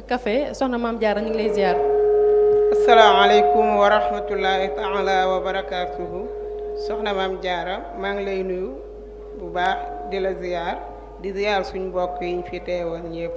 café soxna Maam Jaara ñu ngi lay ziar. asalaamaaleykum wa rahmatullahi taala wa barakaatuhu soxna Maam Jaara maa ngi lay nuyu bu baax di la ziar suñ mbokk yi ñu fi teewal ñëpp.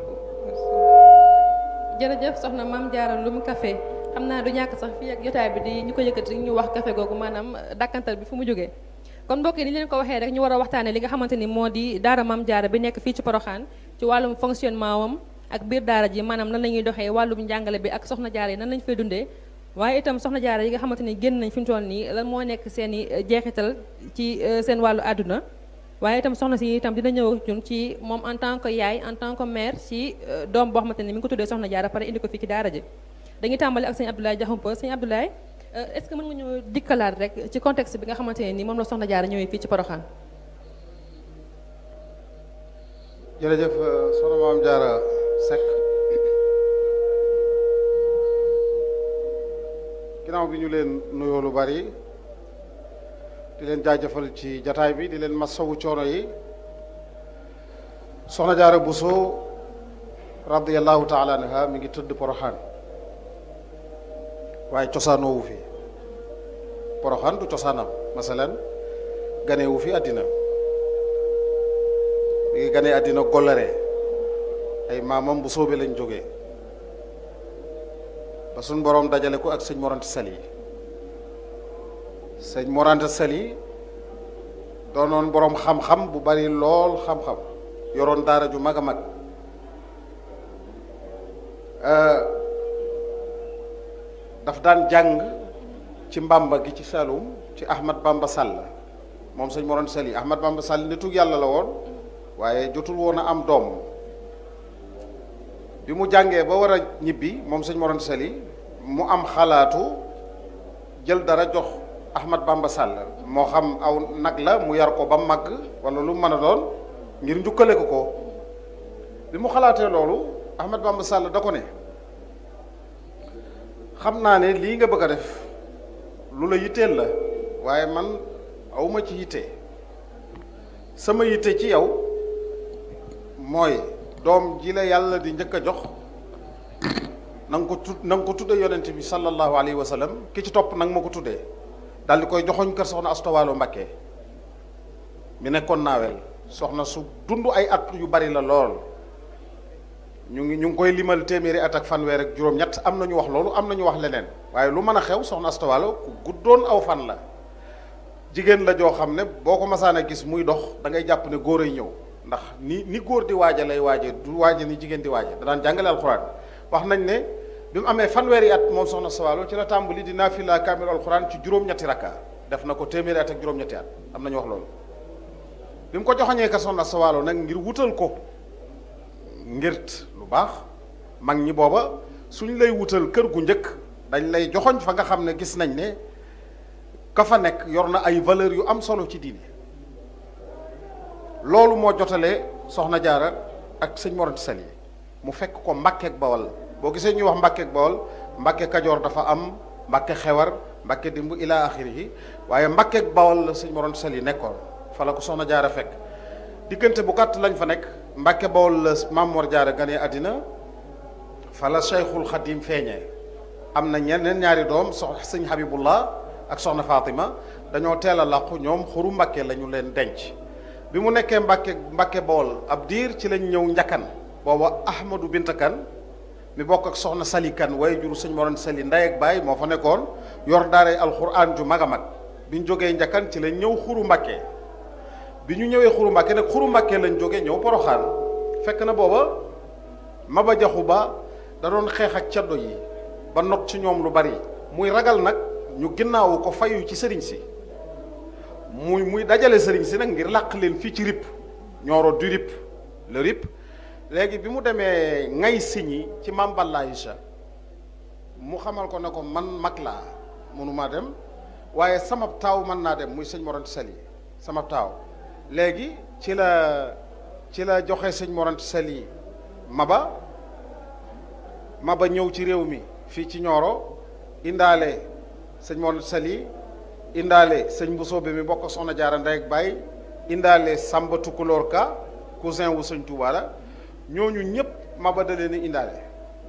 jërëjëf soxna Maam Jaara Loum café xam naa du ñàkk sax fii ak jotaay bi di ñu ko yëkkati ñu wax café googu maanaam dàkkantal bi fu mu jógee kon mbokk yi ni leen ko waxee rek ñu war a waxtaane li nga xamante ni moo di daara Maam Jaara bi nekk fii ci Porokhane ci wàllum fonctionnement wam ak biir daara ji maanaam nan la ñuy doxee wàllum njàngale bi ak soxna jaara yi nan lañ fay dundee waaye itam soxna jaara yi nga xamante ni génn nañ fi mu toll nii lan moo nekk seen i jeexital ci seen wàllu àdduna waaye itam soxna si itam dina ñëw ñun ci moom en tant que yaay en tant que mère ci doom boo xamante ni mi ngi ko tuddee soxna jaara pare indi ko fii ci daara ji dañuy tàmbali ak sëñ Abdoulaye Diakhoumpa sëñ Abdoulaye est-ce que mën nga ñëw dikkalaat rek ci contexte bi nga xamante ne ni moom la soxna jaara ñëwee fii ci Porokhane. jërëjëf soxna Maam Jaara Seck ginnaaw bi ñu leen nuyoo lu bari di leen jaajëfal ci jataay bi di leen masawu coono yi soxna Jaara Buso radiyallahu taala anha mi ngi tëdd Porokhane waaye cosaanoowu fi Porokhane du cosaanam masalan ganewu fi àddina mi ngi ganee àddina Golléré ay maamam bu soobee lañ jógee ba suñ boroom dajale ko ak sëñ Morante Sali sëñ Morante Sali doonoon boroom xam-xam bu bari lool xam-xam yoroon daara ju mag a mag daf daan jàng ci Mbamba gi ci Saloum ci Ahmad Bamba Sall moom sëñ Morante Sali Ahmad Bamba Sall nitu yàlla la woon waaye jotul woon a am doom bi mu jàngee ba war a ñibbi moom sëñ Morante Sali mu am xalaatu jël dara jox Ahmad Bamba Sall moo xam aw nag la mu yar ko ba màgg wala lu mën a doon ngir njukkale ko bi mu xalaatee loolu Ahmad Bamba Sall da ko ne xam naa ne lii nga bëgg a def lu la yitteel la waaye man awma ci yitte sama yitte ci yow mooy doom ji la yàlla di njëkk a jox na nga ko tudde yonent bi sallallahu alayhi wa sallam ki ci topp nanga ma ko tuddee daal di koy joxoñ kër soxna Asta Waalo Mbakke mi nekkoon naawel soxna su dund ay at yu bari la lool ñu ngi koy limal téeméeri at ak fanweer ak juróom-ñett am na ñu wax loolu am na ñu wax leneen waaye lu mën a xew soxna Asta Waalo ku guddoon aw fan la jigéen la joo xam ne boo ko masaan a gis muy dox da ngay jàpp ne góor ay ñëw ndax ni góor di waaja lay waaje du waaje ni jigéen di waaje da daan jàngale alxuraan wax nañ ne bi mu amee fanweeri at moom soxna Asta Waalo ci la tàmbali di naafila kaamil alxuraan ci juróom-ñetti rakka def na ko téeméeri at ak juróom-ñetti at am na ñu wax loolu bi mu ko joxoñee ka soxna Asta Waalo nag ngir wutal ko ngirt lu baax mag ñi booba suñ lay wutal kër gu njëkk dañ lay joxoñ fa nga xam ne gis nañ ne ka fa nekk yor na ay valeurs yu am solo ci diine loolu moo jotalee soxna jaara ak sëñ Morante Sali mu fekk ko Mbàkkeek Bawal boo gisee ñuy wax Mbàkkeek Bawal Mbàkke Kajoor dafa am Mbàkke Xewar Mbàkke Dimbu ila axirihi waaye Mbàkkeek Bawal la sëñ Morante Sali nekkoon fa la ko soxna jaara fekk diggante bu gàtt lañ fa nekk Mbàkke Bawol la Maam Mor Jaara ganee àddina fa la Cheikhul Xadim feeñee am na ñeneen ñaari doom sëñ Habibullah ak soxna Fatima dañoo teel a làqu ñoom xuru Mbàkke la ñu leen denc bi mu nekkee Mbàkke Bawol ab diir ci lañ ñëw Njakkan booba Ahmadou Binta Kan mi bokk ak soxna Sali Kan waaye juru sëñ Morante Sali ndey ak baay moo fa nekkoon yor daaray alxuraan ju mag a mag bi ñu jógee Njakkan ci lañ ñëw xuru Mbàkke bi ñu ñëwee xuru Mbàkke nag xuru Mbàkke lañ jógee ñëw Porokhane fekk na booba Maba Jaxu Ba da doon xeex ak caddo yi ba not ci ñoom lu bari muy ragal nag ñu ginnaawu ko fayu ci sëriñ si muy dajale sëriñ si nag ngir làq leen fii ci RIP Nioro du RIP le RIP léegi bi mu demee ngay siñi ci Mame Balla Aïcha mu xamal ko ne ko man mag laa mënumaa dem waaye sama taaw mën naa dem muy sëñ Morante Sali sama taaw léegi ci la joxe sëñ Morante Sali Maba ñëw ci réew mi fii ci Nioro indaale sëñ Morante Sali indaale sëñ Mbusoobe mi bokk soxna Jaara ndey ak baay indaale Samba Tukulóor Ka cousin wu sëñ Tuubaa la ñooñu ñëpp Maba da leen indaale